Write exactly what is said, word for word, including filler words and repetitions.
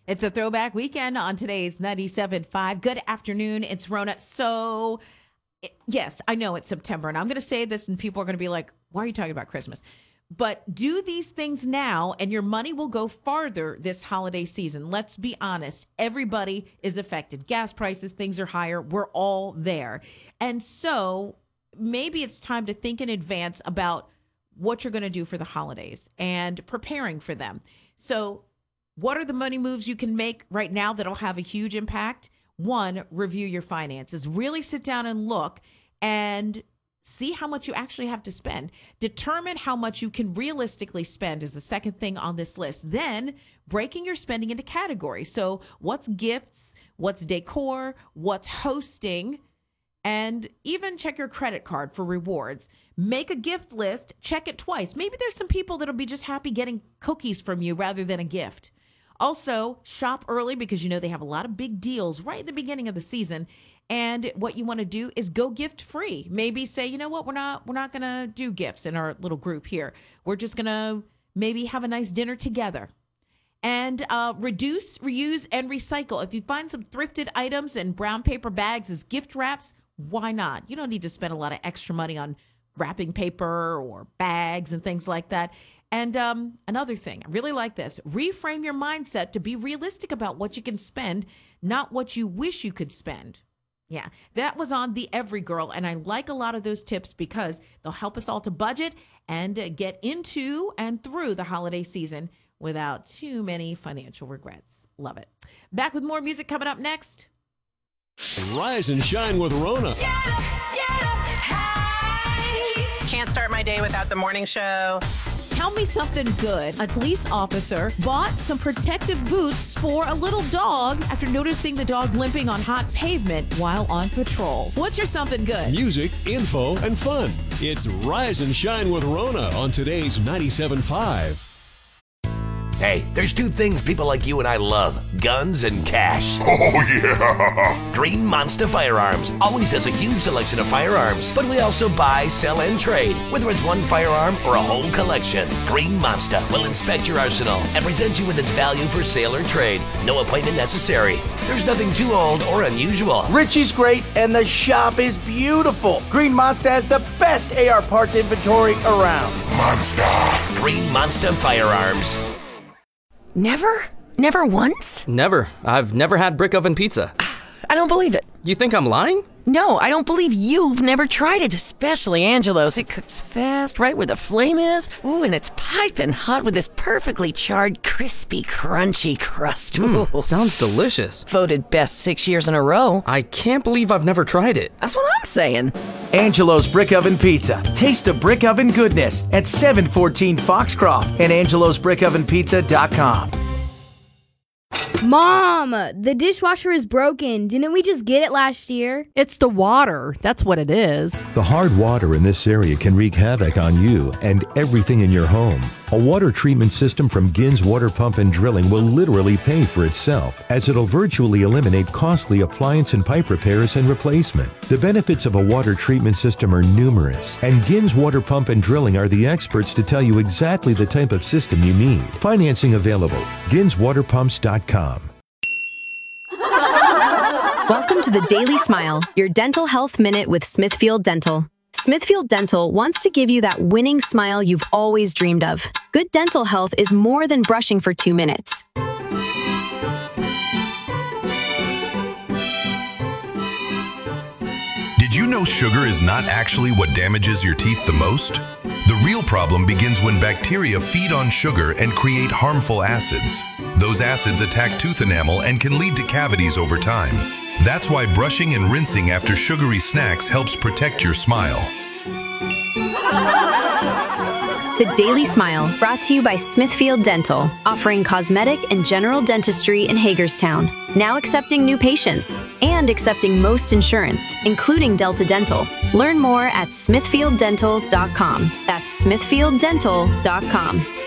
It's a throwback weekend on today's ninety-seven point five. Good afternoon. It's Rona. So, yes, I know it's September, and I'm going to say this, and people are going to be like, why are you talking about Christmas? But do these things now, and your money will go farther this holiday season. Let's be honest. Everybody is affected. Gas prices, things are higher. We're all there. And so maybe it's time to think in advance about what you're going to do for the holidays and preparing for them. So what are the money moves you can make right now that'll have a huge impact? One, review your finances. Really sit down and look and see how much you actually have to spend. Determine how much you can realistically spend is the second thing on this list. Then breaking your spending into categories. So what's gifts, what's decor, what's hosting, and even check your credit card for rewards. Make a gift list, check it twice. Maybe there's some people that'll be just happy getting cookies from you rather than a gift. Also, shop early because you know they have a lot of big deals right at the beginning of the season. And what you want to do is go gift free. Maybe say, you know what, we're not we're not going to do gifts in our little group here. We're just going to maybe have a nice dinner together. And uh, reduce, reuse, and recycle. If you find some thrifted items and brown paper bags as gift wraps, why not? You don't need to spend a lot of extra money on wrapping paper or bags and things like that. And um, another thing, I really like this. Reframe your mindset to be realistic about what you can spend, not what you wish you could spend. Yeah, that was on the Every Girl, and I like a lot of those tips because they'll help us all to budget and uh, get into and through the holiday season without too many financial regrets. Love it. Back with more music coming up next. Rise and shine with Rona. Get up, get up, high. Can't start my day without the morning show. Tell me something good. A police officer bought some protective boots for a little dog after noticing the dog limping on hot pavement while on patrol. What's your something good? Music, info, and fun. It's Rise and Shine with Rona on today's ninety-seven point five. Hey, there's two things people like you and I love, guns and cash. Oh, yeah! Green Monster Firearms always has a huge selection of firearms, but we also buy, sell, and trade, whether it's one firearm or a whole collection. Green Monster will inspect your arsenal and present you with its value for sale or trade. No appointment necessary. There's nothing too old or unusual. Richie's great, and the shop is beautiful. Green Monster has the best A R parts inventory around. Monster! Green Monster Firearms. Never? Never once? Never. I've never had brick oven pizza. I don't believe it. You think I'm lying? No, I don't believe you've never tried it, especially Angelo's. It cooks fast, right where the flame is. Ooh, and it's piping hot with this perfectly charred, crispy, crunchy crust. Mm, sounds delicious. Voted best six years in a row. I can't believe I've never tried it. That's what I'm saying. Angelo's Brick Oven Pizza. Taste the brick oven goodness at seven fourteen Foxcroft and angelos brick oven pizza dot com. Mom, the dishwasher is broken. Didn't we just get it last year? It's the water. That's what it is. The hard water in this area can wreak havoc on you and everything in your home. A water treatment system from Gins Water Pump and Drilling will literally pay for itself, as it'll virtually eliminate costly appliance and pipe repairs and replacement. The benefits of a water treatment system are numerous, and Gins Water Pump and Drilling are the experts to tell you exactly the type of system you need. Financing available. gins water pumps dot com. Welcome to the Daily Smile, your dental health minute with Smithfield Dental. Smithfield Dental wants to give you that winning smile you've always dreamed of. Good dental health is more than brushing for two minutes. Did you know sugar is not actually what damages your teeth the most? The real problem begins when bacteria feed on sugar and create harmful acids. Those acids attack tooth enamel and can lead to cavities over time. That's why brushing and rinsing after sugary snacks helps protect your smile. The Daily Smile, brought to you by Smithfield Dental, offering cosmetic and general dentistry in Hagerstown, now accepting new patients, and accepting most insurance, including Delta Dental. Learn more at smithfield dental dot com. That's smithfield dental dot com.